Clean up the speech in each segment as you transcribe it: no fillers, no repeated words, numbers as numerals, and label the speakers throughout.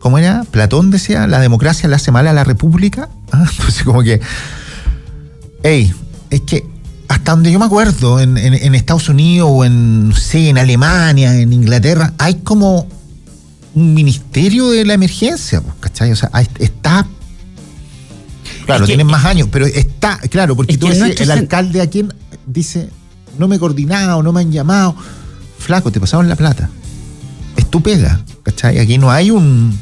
Speaker 1: ¿cómo era? Platón decía, la democracia le hace mal a la república. Entonces como que, es que hasta donde yo me acuerdo, en Estados Unidos o no sé, en Alemania, en Inglaterra, hay como un ministerio de la emergencia, pues, ¿cachai? O sea, está... Claro, tienen más años, pero está, claro, porque tú dices, el alcalde a quien dice, no me he coordinado, no me han llamado. Flaco, te pasaron la plata. Es tu pega, ¿cachai? Aquí no hay un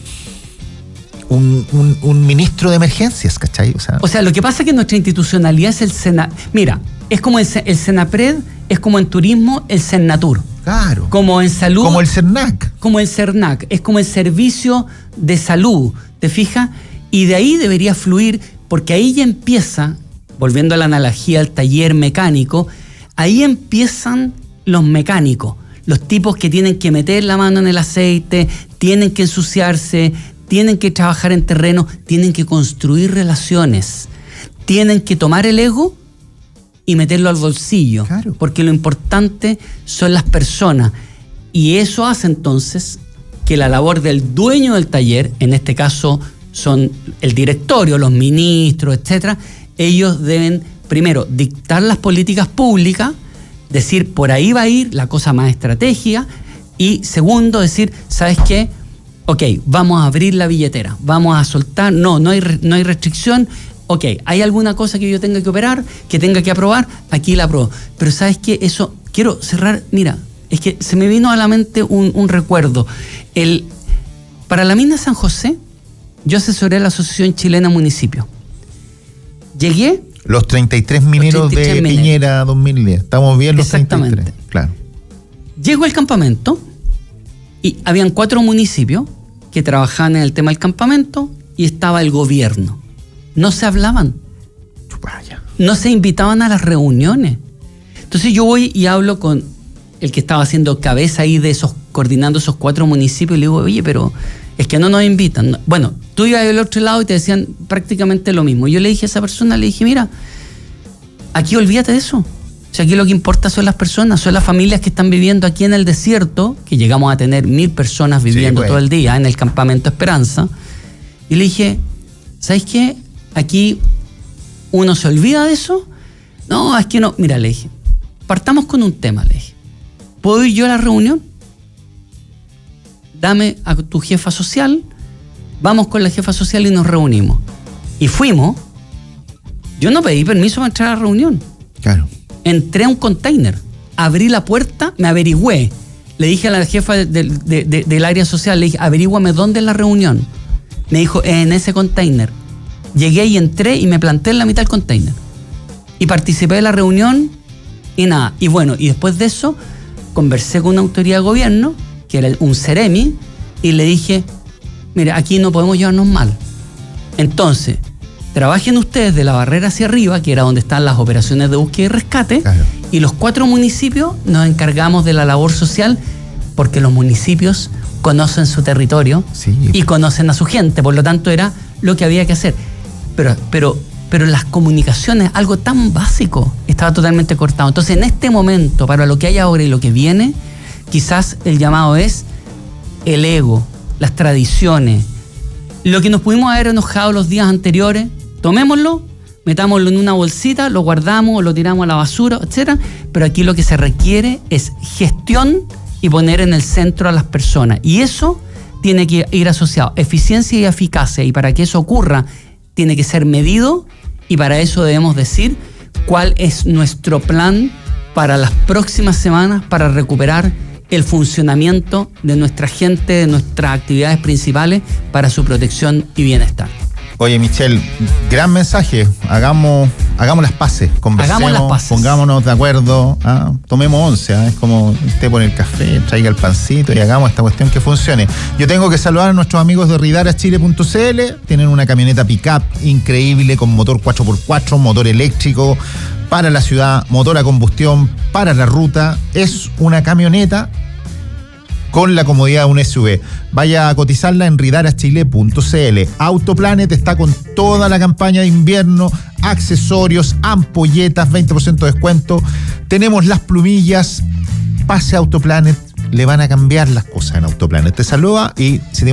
Speaker 1: ministro de emergencias, ¿cachai?
Speaker 2: O sea, lo que pasa es que nuestra institucionalidad es el Sena. Mira, es como el Senapred, es como en turismo el Senatur.
Speaker 1: Claro.
Speaker 2: Como en salud.
Speaker 1: Como el CERNAC.
Speaker 2: Como el CERNAC. Es como el servicio de salud, ¿te fijas? Y de ahí debería fluir, porque ahí ya empieza, volviendo a la analogía al taller mecánico, ahí empiezan los mecánicos, los tipos que tienen que meter la mano en el aceite, tienen que ensuciarse, tienen que trabajar en terreno, tienen que construir relaciones, tienen que tomar el ego y meterlo al bolsillo, claro. Porque lo importante son las personas, y eso hace entonces que la labor del dueño del taller, en este caso son el directorio, los ministros, etcétera, ellos deben primero dictar las políticas públicas, decir por ahí va a ir la cosa más estratégica, y segundo decir, ¿sabes qué? Ok, vamos a abrir la billetera, vamos a soltar, no hay restricción. Ok, ¿hay alguna cosa que yo tenga que operar, que tenga que aprobar? Aquí la apruebo. Pero ¿sabes qué? Eso, quiero cerrar, mira, es que se me vino a la mente un recuerdo. Para la mina San José, yo asesoré a la Asociación Chilena Municipio. Llegué...
Speaker 1: Los 33 mineros de Piñera 2010. Estamos bien los 33. Claro.
Speaker 2: Llego al campamento y habían 4 municipios que trabajaban en el tema del campamento y estaba el gobierno. No se hablaban.
Speaker 1: Vaya.
Speaker 2: No se invitaban a las reuniones. Entonces yo voy y hablo con el que estaba haciendo cabeza ahí coordinando esos 4 municipios y le digo, oye, pero es que no nos invitan. Bueno, tú ibas al otro lado y te decían prácticamente lo mismo. Yo le dije a esa persona, le dije, mira, aquí olvídate de eso. O sea, aquí lo que importa son las personas, son las familias que están viviendo aquí en el desierto, que llegamos a tener 1000 personas viviendo todo el día en el campamento Esperanza. Y le dije, ¿sabes qué? Aquí uno se olvida de eso. No, es que no. Mira, le dije, partamos con un tema, le dije. ¿Puedo ir yo a la reunión? Dame a tu jefa social, vamos con la jefa social y nos reunimos. Y fuimos. Yo no pedí permiso para entrar a la reunión.
Speaker 1: Claro.
Speaker 2: Entré a un container, abrí la puerta, me averigüé. Le dije a la jefa del área social, le dije, averíguame dónde es la reunión. Me dijo, en ese container. Llegué y entré y me planté en la mitad del container. Y participé de la reunión y nada. Y bueno, y después de eso, conversé con una autoridad de gobierno, que era un Ceremi, y le dije, mire, aquí no podemos llevarnos mal. Entonces, trabajen ustedes de la barrera hacia arriba, que era donde están las operaciones de búsqueda y rescate, claro. Y los 4 municipios nos encargamos de la labor social, porque los municipios conocen su territorio, sí, y conocen a su gente, por lo tanto era lo que había que hacer. Pero las comunicaciones, algo tan básico, estaba totalmente cortado. Entonces, en este momento, para lo que hay ahora y lo que viene, quizás el llamado es el ego, las tradiciones, lo que nos pudimos haber enojado los días anteriores, tomémoslo, metámoslo en una bolsita, lo guardamos, lo tiramos a la basura, etc. Pero aquí lo que se requiere es gestión y poner en el centro a las personas. Y eso tiene que ir asociado a eficiencia y eficacia. Y para que eso ocurra, tiene que ser medido, y para eso debemos decir cuál es nuestro plan para las próximas semanas para recuperar el funcionamiento de nuestra gente, de nuestras actividades principales para su protección y bienestar.
Speaker 1: Oye, Michelle, gran mensaje. Hagamos las paces, conversemos, pongámonos de acuerdo, tomemos 11, es como usted pone el café, traiga el pancito y hagamos esta cuestión que funcione. Yo tengo que saludar a nuestros amigos de ridarachile.cl. Tienen una camioneta pick-up increíble con motor 4x4, motor eléctrico para la ciudad, motor a combustión para la ruta. Es una camioneta con la comodidad de un SUV. Vaya a cotizarla en ridarachile.cl. Autoplanet está con toda la campaña de invierno, accesorios, ampolletas, 20% de descuento. Tenemos las plumillas. Pase a Autoplanet, le van a cambiar las cosas en Autoplanet. Te saluda y si